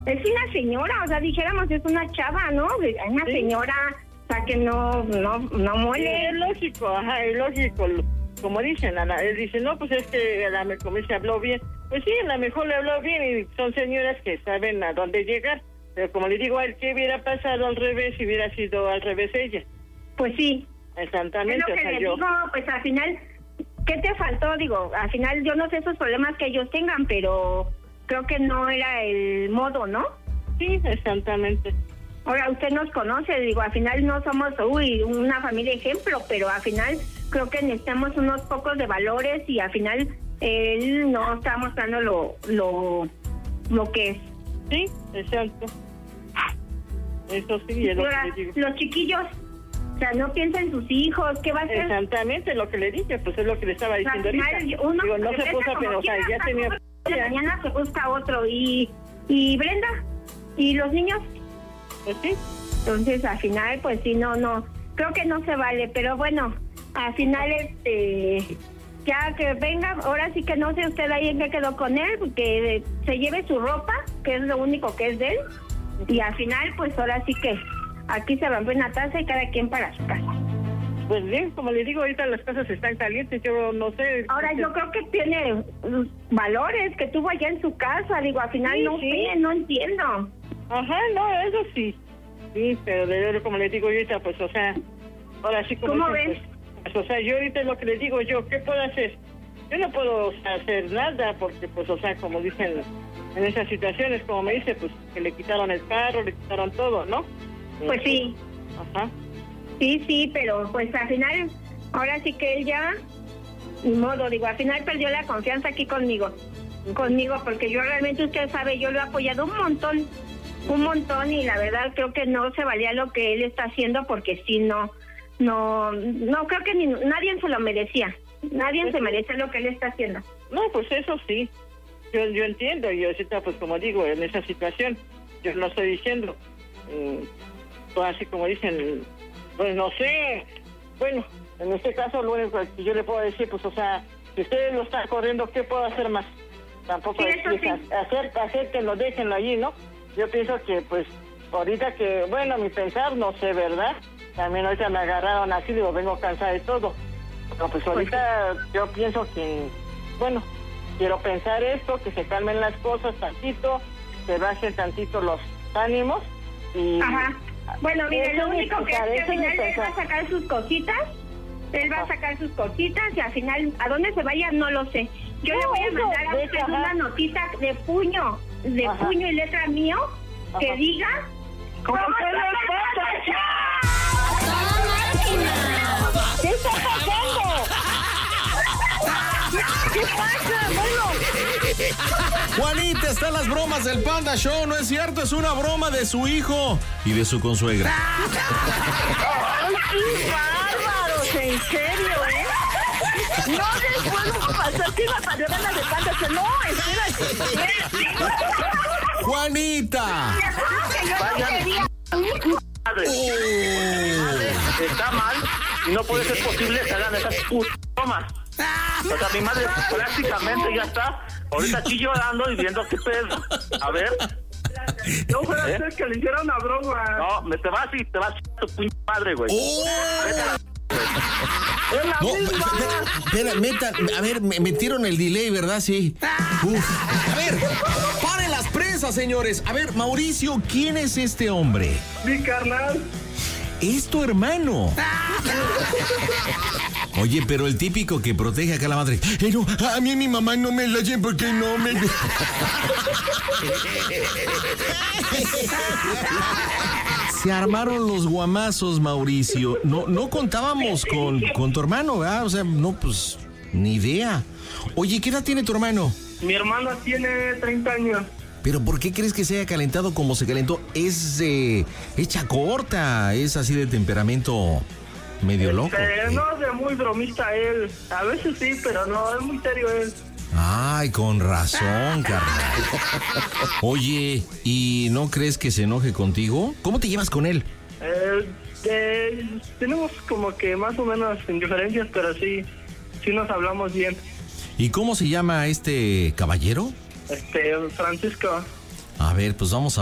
Es una señora, o sea, dijéramos, es una chava, ¿no? Es una señora, o sea, que no muele. Es lógico, ajá, es lógico. Como dicen, él dice, no, pues es que como se habló bien. Pues sí, a lo mejor le habló bien y son señoras que saben a dónde llegar. Pero como le digo a él, ¿qué hubiera pasado al revés si hubiera sido al revés ella? Pues sí. Exactamente. Es lo que le digo, pues al final, ¿qué te faltó? Digo, al final yo no sé esos problemas que ellos tengan, pero creo que no era el modo, ¿no? Sí, exactamente. Ahora, usted nos conoce, digo, al final no somos, una familia ejemplo, pero al final creo que necesitamos unos pocos de valores y al final él no está mostrando lo que es. Sí, exacto. Eso sí, es lo que le digo. Los chiquillos, o sea, no piensa en sus hijos, ¿qué va a hacer? Exactamente, lo que le dije, pues es lo que le estaba diciendo ahorita. Digo, no se puso, pero o sea, ya tenía... Mañana se busca otro, y Brenda, ¿y los niños? Pues sí. Entonces, al final, pues sí, no, creo que no se vale, pero bueno, al final, ya que venga, ahora sí que no sé usted ahí en qué quedó con él, que se lleve su ropa, que es lo único que es de él, y al final, pues ahora sí que aquí se rompe una taza y cada quien para su casa. Pues bien, como le digo, ahorita las cosas están calientes, yo no sé. Ahora, yo creo que tiene valores que tuvo allá en su casa, digo, al final sí, no sé, no entiendo. Ajá, no, eso sí. Sí, pero como le digo ahorita, pues, o sea, ahora sí como... ¿Cómo ves? Pues, o sea, yo ahorita lo que le digo yo, ¿qué puedo hacer? Yo no puedo hacer nada porque, pues, o sea, como dicen en esas situaciones, como me dice, pues, que le quitaron el carro, le quitaron todo, ¿no? Pues sí. Ajá. Sí, pero pues al final, ahora sí que él ya, ni modo, digo, al final perdió la confianza aquí conmigo, porque yo realmente, usted sabe, yo lo he apoyado un montón y la verdad creo que no se valía lo que él está haciendo porque sí, no creo que nadie se lo merecía, nadie se merece lo que él está haciendo. No, pues eso sí, yo entiendo, y ahorita pues como digo, en esa situación, yo no estoy diciendo, pues así como dicen, pues no sé, bueno, en este caso lo único que yo le puedo decir, pues o sea, si ustedes lo están corriendo, ¿qué puedo hacer más? Tampoco acéptenlo, déjenlo allí, ¿no? Yo pienso que pues ahorita que, bueno, mi pensar, no sé, ¿verdad? También ahorita me agarraron así, digo, vengo cansada de todo. Pero pues ahorita yo pienso que, bueno, quiero pensar esto, que se calmen las cosas tantito, que bajen tantito los ánimos y... Ajá. Bueno, mire, lo único que es que al final él va a sacar sus cositas, y al final, ¿a dónde se vaya? No lo sé. Yo le voy a mandar a usted una notita de puño y letra mío, que diga... ¿Cómo se lo ¿Qué está pasando? ¿Qué pasa? Bueno. Juanita, están las bromas del Panda Show, ¿no es cierto? Es una broma de su hijo y de su consuegra. ¡Ay, qué bárbaros! ¿En serio, No les puedo pasar que la pareja de Panda Show. No, espérate. ¡Juanita! Está mal y no puede ser posible que hagan esas bromas. O sea, mi madre prácticamente ya está ahorita aquí llorando y viendo qué pedo. A ver. No puede ser que le hiciera una broma. No, te vas a tu pinche madre, güey. No, espera, a ver, metieron el delay, ¿verdad? Sí. A ver, paren las presas, señores. A ver, Mauricio, ¿quién es este hombre? Mi carnal. Es tu hermano. Oye, pero el típico que protege acá a la madre. No, a mí mi mamá no me la lleva porque no me... Se armaron los guamazos, Mauricio. No contábamos con tu hermano, ¿verdad? O sea, no, pues, ni idea. Oye, ¿qué edad tiene tu hermano? Mi hermano tiene 30 años. ¿Pero por qué crees que se haya calentado como se calentó? Es hecha corta, es así de temperamento medio loco. No es de muy bromista él. A veces sí, pero no, es muy serio él. Ay, con razón, carnal. Oye, ¿y no crees que se enoje contigo? ¿Cómo te llevas con él? Tenemos como que más o menos indiferencias, pero sí nos hablamos bien. ¿Y cómo se llama este caballero? Francisco. A ver, pues vamos a